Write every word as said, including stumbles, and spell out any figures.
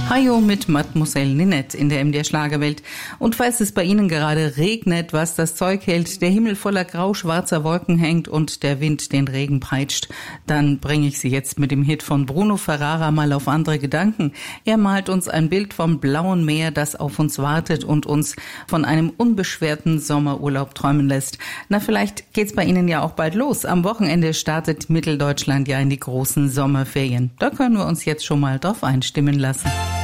Hajo mit Mademoiselle Ninette in der M D R Schlagerwelt. Und falls es bei Ihnen gerade regnet, was das Zeug hält, der Himmel voller grau-schwarzer Wolken hängt und der Wind den Regen peitscht, dann bringe ich Sie jetzt mit dem Hit von Bruno Ferrara mal auf andere Gedanken. Er malt uns ein Bild vom blauen Meer, das auf uns wartet und uns von einem unbeschwerten Sommerurlaub träumen lässt. Na, vielleicht geht's bei Ihnen ja auch bald los. Am Wochenende startet Mitteldeutschland ja in die großen Sommerferien. Da können wir uns jetzt schon mal drauf einstimmen lassen.